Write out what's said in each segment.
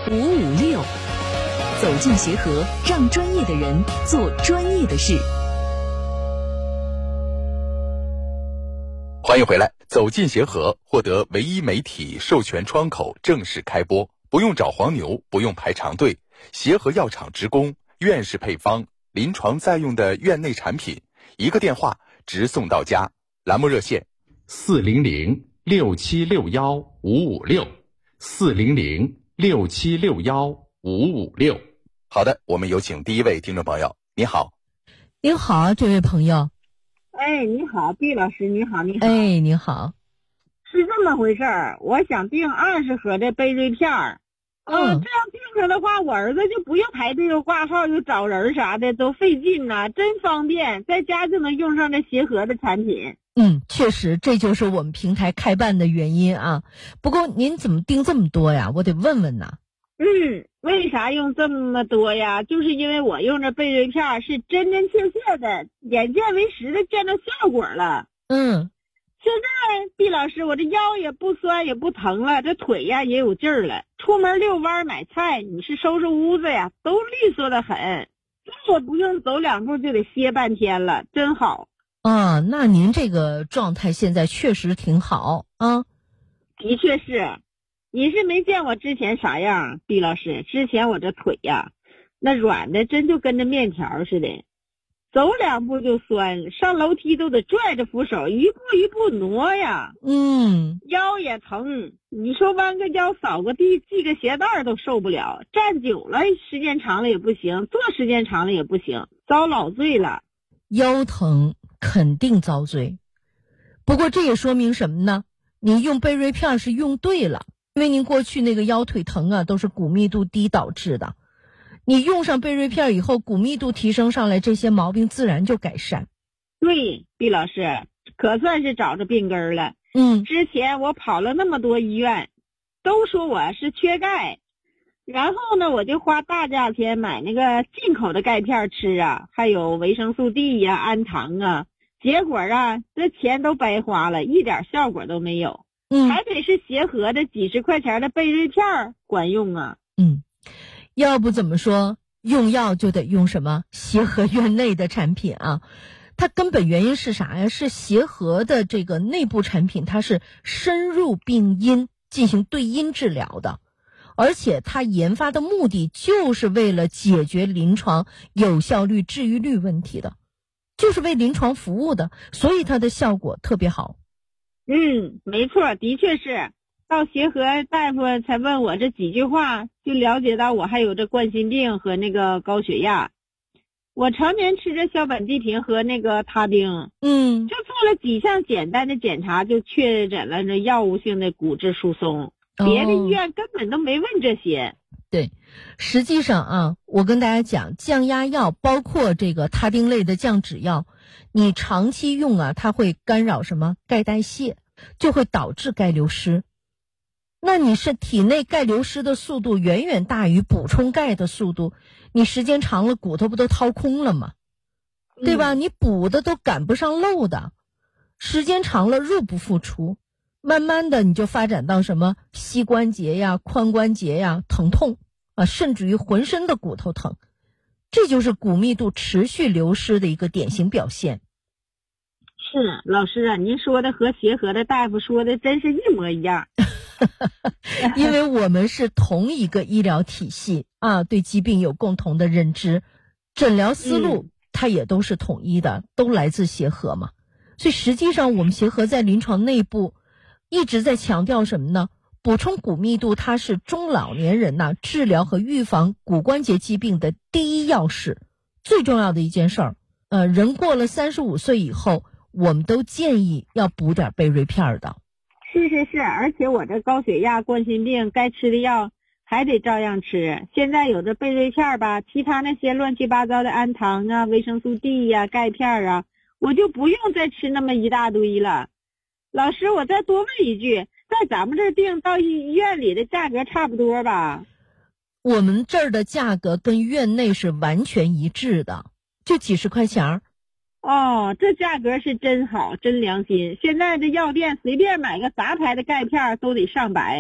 556，走进协和，让专业的人做专业的事。 欢迎回来，走进协和，获得唯一媒体授权窗口正式开播，不用找黄牛，不用排长队，协和药厂职工、院士配方、临床在用的院内产品，一个电话直送到家。栏目热线400-6761556，400-6761556。好的，我们有请第一位听众朋友。你好。 您好，这位朋友。 哎，你好，毕老师，你好，你好。 哎，你好。 是这么回事儿，我想订20盒的贝瑞片儿。这样订上的话，我儿子就不用排队又挂号又找人啥的，都费劲呐，真方便，在家就能用上这协和的产品。 确实，这就是我们平台开办的原因啊。不过您怎么订这么多呀？我得问问呐。 为啥用这么多呀？就是因为我用这贝瑞片是真真切切的、眼见为实的见到效果了。现在毕老师，我这腰也不酸也不疼了，这腿呀也有劲儿了。出门遛弯买菜，你是收拾屋子呀，都利索的很，再也不用走2步就得歇半天了，真好。 那您这个状态现在确实挺好啊。 的确是，你是没见我之前啥样，毕老师。之前我这腿呀，那软的真就跟着面条似的。走2步就酸，上楼梯都得拽着扶手，一步一步挪呀。腰也疼，你说弯个腰扫个地系个鞋带都受不了，站久了时间长了也不行，坐时间长了也不行，遭老罪了。 腰疼肯定遭罪，不过这也说明什么呢？您用贝瑞片是用对了，因为您过去那个腰腿疼啊都是骨密度低导致的。你用上贝瑞片以后，骨密度提升上来，这些毛病自然就改善。 对，毕老师可算是找着病根了。之前我跑了那么多医院，都说我是缺钙，然后呢我就花大价钱买那个进口的钙片吃啊，还有维生素 D 呀、氨糖啊，结果啊这钱都白花了，一点效果都没有。还得是协和的几十块钱的贝瑞片管用啊。 要不怎么说用药就得用什么协和院内的产品啊？它根本原因是啥呀？是协和的这个内部产品，它是深入病因进行对因治疗的，而且它研发的目的就是为了解决临床有效率、治愈率问题的，就是为临床服务的，所以它的效果特别好。 没错，的确是。到协和大夫才问我这几句话，就了解到我还有这冠心病和那个高血压。我常年吃着硝苯地平和那个他汀，就做了几项简单的检查，就确诊了这药物性的骨质疏松。别的医院根本都没问这些。 对，实际上啊，我跟大家讲，降压药包括这个他汀类的降脂药，你长期用啊，它会干扰什么钙代谢，就会导致钙流失。那你是体内钙流失的速度远远大于补充钙的速度，你时间长了骨头不都掏空了吗？对吧？你补的都赶不上漏的，时间长了入不敷出，慢慢的你就发展到什么膝关节呀、髋关节呀疼痛啊，甚至于浑身的骨头疼，这就是骨密度持续流失的一个典型表现。 是，老师啊，您说的和协和的大夫说的真是一模一样。 因为我们是同一个医疗体系啊，对疾病有共同的认知，诊疗思路它也都是统一的，都来自协和嘛。所以实际上我们协和在临床内部一直在强调什么呢？补充骨密度它是中老年人治疗和预防骨关节疾病的第一要事，最重要的一件事儿。人过了35岁以后，我们都建议要补点贝瑞片的。 是，而且我这高血压、冠心病该吃的药还得照样吃。现在有这贝瑞片吧，其他那些乱七八糟的氨糖啊、维生素 D 呀、钙片啊，我就不用再吃那么一大堆了。老师，我再多问一句，在咱们这儿订到医院里的价格差不多吧？ 我们这儿的价格跟院内是完全一致的，就几十块钱。 这价格是真好，真良心。现在这药店随便买个杂牌的钙片都得上百，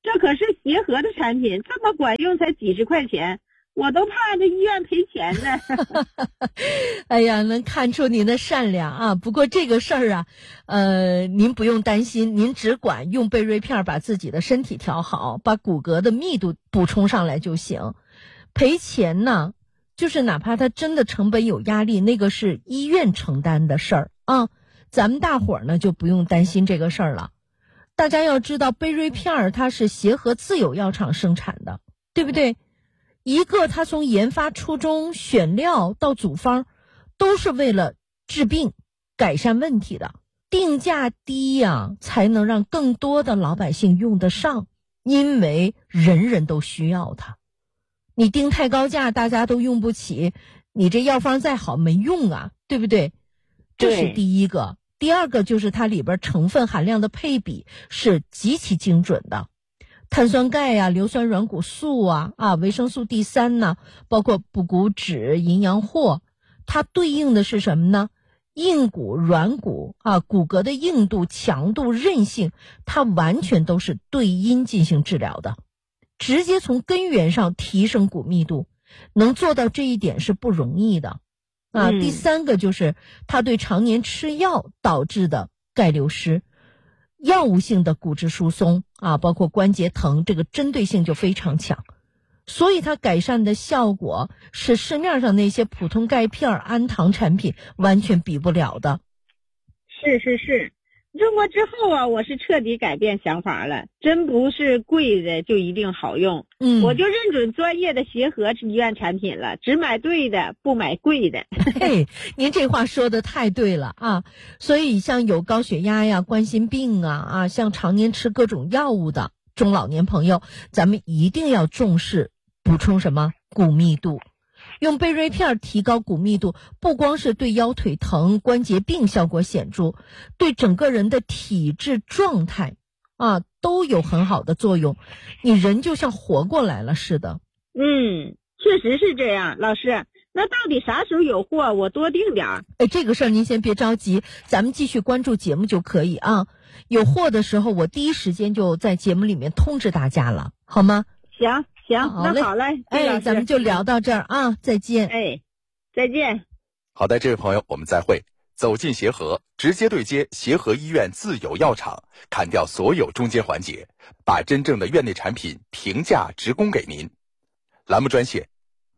这可是协和的产品，这么管用，才几十块钱，我都怕这医院赔钱呢。 哎呀，能看出您的善良啊！不过这个事儿啊，您不用担心，您只管用贝瑞片把自己的身体调好，把骨骼的密度补充上来就行。赔钱呢，就是哪怕它真的成本有压力，那个是医院承担的事儿啊。咱们大伙儿呢就不用担心这个事儿了。大家要知道，贝瑞片它是协和自有药厂生产的，对不对？一个它从研发初衷、选料到组方，都是为了治病、改善问题的。定价低呀，才能让更多的老百姓用得上，因为人人都需要它。你定太高价，大家都用不起，你这药方再好没用啊，对不对？这是第一个。第二个就是它里边成分含量的配比是极其精准的，碳酸钙啊、硫酸软骨素啊、维生素 D3 呢，包括补骨脂、营养货，它对应的是什么呢？硬骨、软骨骨骼的硬度、强度、韧性，它完全都是对因进行治疗的，直接从根源上提升骨密度，能做到这一点是不容易的。第三个就是它对常年吃药导致的钙流失、药物性的骨质疏松包括关节疼，这个针对性就非常强，所以它改善的效果是市面上那些普通钙片、氨糖产品完全比不了的。 是，用过之后啊，我是彻底改变想法了，真不是贵的就一定好用。我就认准专业的协和医院产品了，只买对的，不买贵的。 嘿，您这话说的太对了啊！所以像有高血压呀、冠心病像常年吃各种药物的中老年朋友，咱们一定要重视补充什么骨密度。用贝瑞片提高骨密度，不光是对腰腿疼、关节病效果显著，对整个人的体质状态都有很好的作用，你人就像活过来了似的。 确实是这样。老师，那到底啥时候有货？我多订点儿。 这个事儿您先别着急，咱们继续关注节目就可以啊。有货的时候，我第一时间就在节目里面通知大家了，好吗？ 行，那好嘞。 咱们就聊到这儿再见。 再见。 好的，这位朋友，我们再会。走进协和，直接对接协和医院自有药厂，砍掉所有中间环节，把真正的院内产品平价直供给您。栏目专线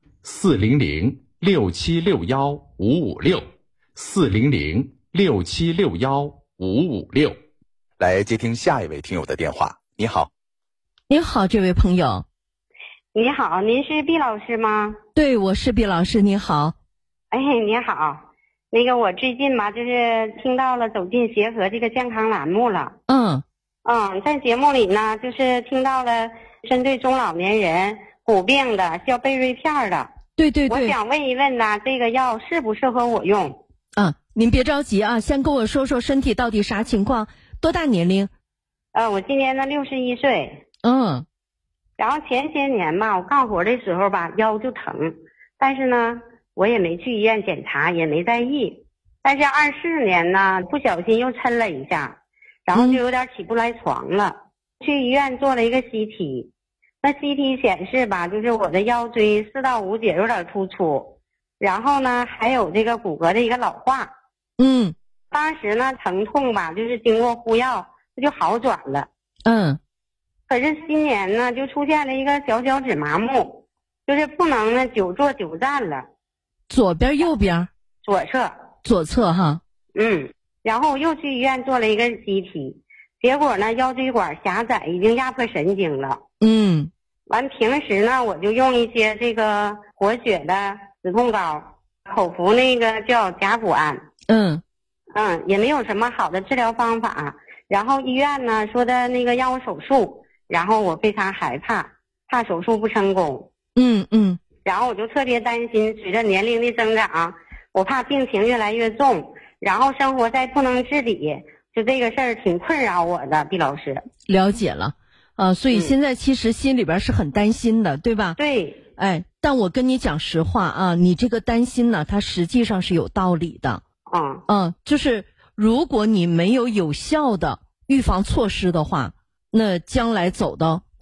400-676-556，400-676-556。来接听下一位听友的电话。你好。 您好，这位朋友。 你好，您是毕老师吗？ 对，我是毕老师，你好。 你好。那个我最近吧，就是听到了走进协和这个健康栏目了。在节目里呢，就是听到了针对中老年人骨病的叫贝瑞片的。 对， 我想问一问呢，这个药适不适合我用？ 您别着急先跟我说说身体到底啥情况，多大年龄？ 我今年呢61岁。然后前些年吧，我干活的时候吧，腰就疼，但是呢我也没去医院检查，也没在意。但是24年呢，不小心又抻了一下，然后就有点起不来床了。去医院做了一个 CT， 那 CT 显示吧，就是我的腰椎4到5节有点突出，然后呢还有这个骨骼的一个老化。当时呢疼痛吧，就是经过敷药这就好转了。可是今年呢就出现了一个小指麻木，就是不能呢久坐久站了。 左边右边？左侧哈。 然后我又去医院做了一个 CT， 结果呢腰椎管狭窄，已经压迫神经了。完平时呢我就用一些这个活血的止痛膏，口服那个叫甲钴胺。也没有什么好的治疗方法。然后医院呢说的那个让我手术，然后我非常害怕手术不成功。然后我就特别担心，随着年龄的增长，我怕病情越来越重，然后生活再不能自理，就这个事儿挺困扰我的。毕老师， 了解了所以现在其实心里边是很担心的，对吧？ 对。 但我跟你讲实话你这个担心呢，它实际上是有道理的。就是如果你没有有效的预防措施的话，那将来走到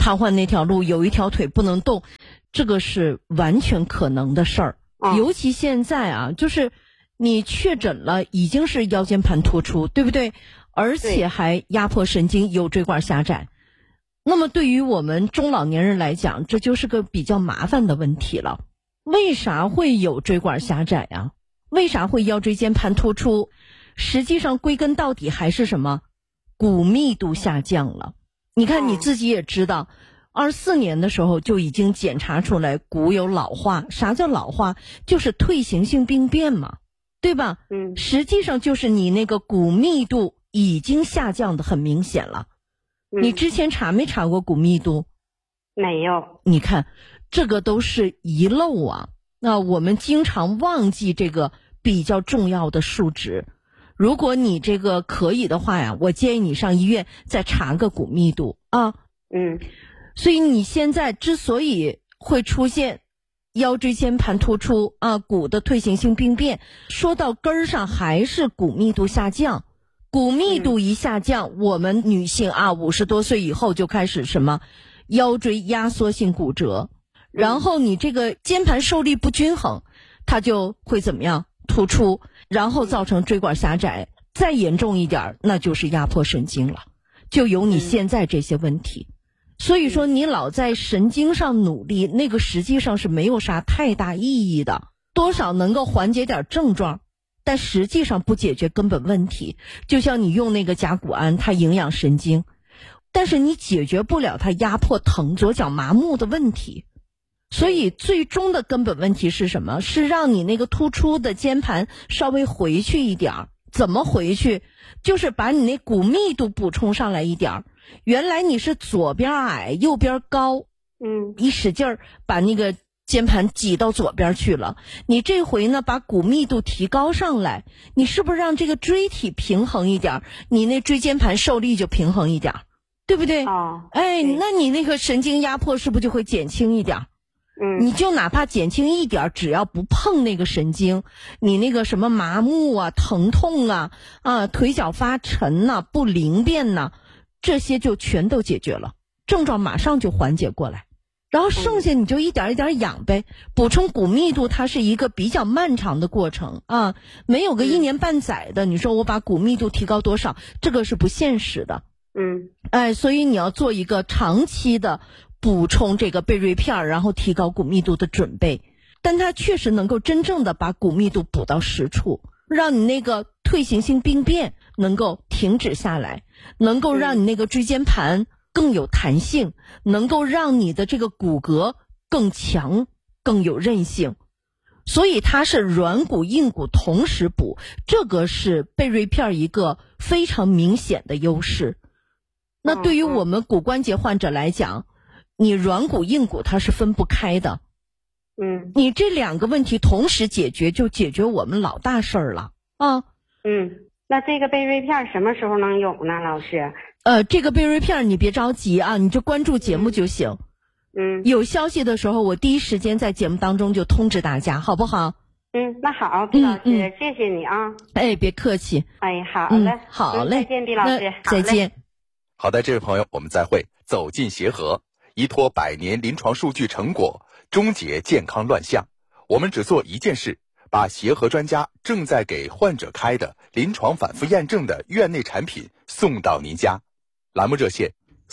瘫痪那条路有一条腿不能动，这个是完全可能的事儿。尤其现在啊，就是你确诊了已经是腰间盘突出，对不对？而且还压迫神经，有椎管狭窄。那么对于我们中老年人来讲，这就是个比较麻烦的问题了。为啥会有椎管狭窄啊？为啥会腰椎间盘突出？实际上归根到底还是什么？骨密度下降了。你看你自己也知道，24年的时候就已经检查出来骨有老化。啥叫老化？就是退行性病变嘛，对吧？实际上就是你那个骨密度已经下降的很明显了。你之前查没查过骨密度？ 没有。 你看这个都是遗漏啊，那我们经常忘记这个比较重要的数值。如果你这个可以的话呀，我建议你上医院再查个骨密度啊。所以你现在之所以会出现腰椎间盘突出啊，骨的退行性病变，说到根儿上还是骨密度下降。骨密度一下降，我们女性啊50多岁以后就开始什么腰椎压缩性骨折，然后你这个肩盘受力不均衡，它就会怎么样突出，然后造成椎管狭窄，再严重一点那就是压迫神经了，就有你现在这些问题。所以说你老在神经上努力，那个实际上是没有啥太大意义的，多少能够缓解点症状，但实际上不解决根本问题。就像你用那个甲钴胺，它营养神经，但是你解决不了它压迫疼左脚麻木的问题。所以最终的根本问题是什么？是让你那个突出的肩盘稍微回去一点。怎么回去？就是把你那骨密度补充上来一点。原来你是左边矮右边高，一使劲儿把那个肩盘挤到左边去了。你这回呢，把骨密度提高上来，你是不是让这个椎体平衡一点？你那椎间盘受力就平衡一点，对不对？那你那个神经压迫是不是就会减轻一点？你就哪怕减轻一点，只要不碰那个神经，你那个什么麻木啊、疼痛啊、腿脚发沉呐、不灵便呐，这些就全都解决了，症状马上就缓解过来。然后剩下你就一点一点养呗。补充骨密度它是一个比较漫长的过程啊，没有个1年半载的，你说我把骨密度提高多少，这个是不现实的。所以你要做一个长期的补充这个贝瑞片，然后提高骨密度的准备。但它确实能够真正的把骨密度补到实处，让你那个退行性病变能够停止下来，能够让你那个椎间盘更有弹性，能够让你的这个骨骼更强更有韧性。所以它是软骨硬骨同时补，这个是贝瑞片一个非常明显的优势。那对于我们骨关节患者来讲，你软骨硬骨它是分不开的。你这两个问题同时解决，就解决我们老大事儿了啊。 那这个贝瑞片什么时候能有呢，老师？ 这个贝瑞片你别着急啊，你就关注节目就行。有消息的时候，我第一时间在节目当中就通知大家，好不好？ 那好，毕老师，谢谢你啊。 别客气。 好嘞， 好嘞， 再见，毕老师， 再见。 好的，这位朋友，我们再会。走进协和，依托100年临床数据成果，终结健康乱象。我们只做一件事，把协和专家正在给患者开的临床反复验证的院内产品送到您家。栏目热线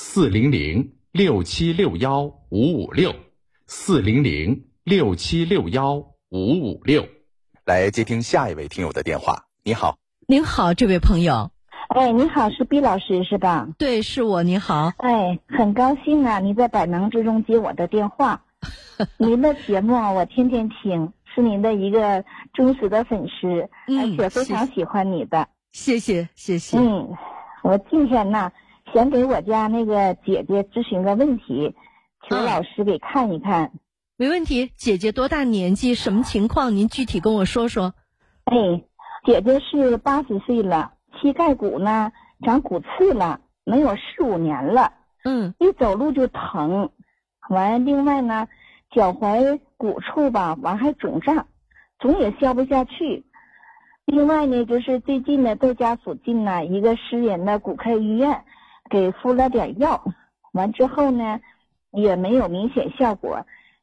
400-676-1556，400-676-1556。来接听下一位听友的电话。你好。 您好，这位朋友。 你好，是毕老师是吧？ 对，是我，你好。 很高兴啊，你在百忙之中接我的电话。您的节目我天天听，是您的一个忠实的粉丝，而且非常喜欢你的。 谢谢。 我今天呢，想给我家那个姐姐咨询个问题，求老师给看一看。 没问题，姐姐多大年纪，什么情况？您具体跟我说说。 姐姐是80岁了，膝盖骨呢长骨刺了，能有4、5年了。一走路就疼。完，另外呢，脚踝骨处吧，完还肿胀，总也消不下去。另外呢，就是最近呢，在家附近呢一个私人的骨科医院给敷了点药，完之后呢， 也没有明显效果，